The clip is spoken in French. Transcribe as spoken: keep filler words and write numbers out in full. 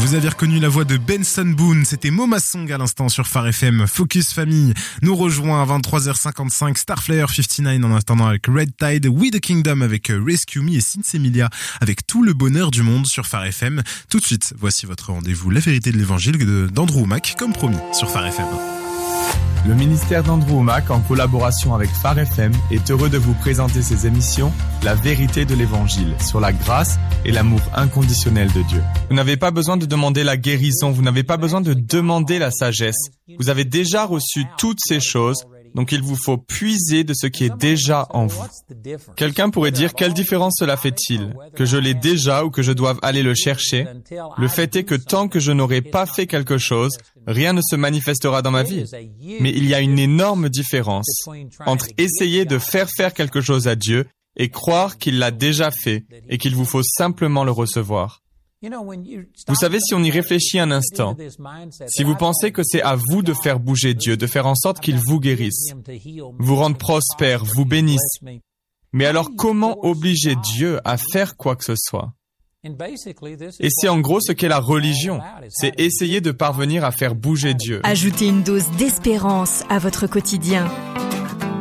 Vous avez reconnu la voix de Benson Boone, c'était Moma Song à l'instant sur Phare F M. Focus Famille nous rejoint à vingt-trois heures cinquante-cinq, Starflyer cinquante-neuf en attendant avec Red Tide, We the Kingdom avec Rescue Me et Sinsemilia avec Tout le bonheur du monde sur Phare F M. Tout de suite, voici votre rendez-vous La vérité de l'évangile de, d'Andrew Wommack, comme promis sur Phare F M. Le ministère d'Andrew Wommack, en collaboration avec Phare F M, est heureux de vous présenter ses émissions La vérité de l'évangile sur la grâce et l'amour inconditionnel de Dieu. Vous n'avez pas besoin de demander la guérison, vous n'avez pas besoin de demander la sagesse. Vous avez déjà reçu toutes ces choses, donc il vous faut puiser de ce qui est déjà en vous. Quelqu'un pourrait dire, quelle différence cela fait-il? Que je l'ai déjà ou que je doive aller le chercher? Le fait est que tant que je n'aurai pas fait quelque chose, rien ne se manifestera dans ma vie. Mais il y a une énorme différence entre essayer de faire faire quelque chose à Dieu et croire qu'il l'a déjà fait et qu'il vous faut simplement le recevoir. Vous savez, si on y réfléchit un instant, si vous pensez que c'est à vous de faire bouger Dieu, de faire en sorte qu'il vous guérisse, vous rende prospère, vous bénisse, mais alors comment obliger Dieu à faire quoi que ce soit? Et c'est en gros ce qu'est la religion, c'est essayer de parvenir à faire bouger Dieu. Ajoutez une dose d'espérance à votre quotidien.